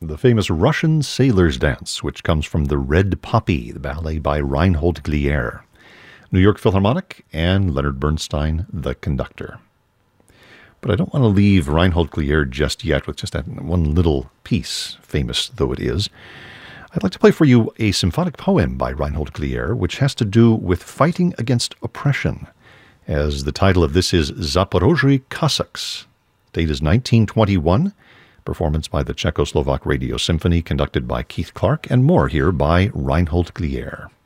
the famous Russian Sailor's Dance, which comes from The Red Poppy, the ballet by Reinhold Glier. New York Philharmonic, and Leonard Bernstein, the conductor. But I don't want to leave Reinhold Glier just yet with just that one little piece, famous though it is. I'd like to play for you a symphonic poem by Reinhold Glier, which has to do with fighting against oppression, as the title of this is Zaporozhye Cossacks. Date is 1921, performance by the Czechoslovak Radio Symphony, conducted by Keith Clark, and more here by Reinhold Glier.